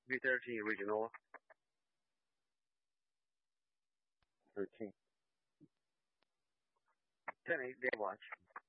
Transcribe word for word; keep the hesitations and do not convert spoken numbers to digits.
V thirty original. thirteen. ten eight day watch.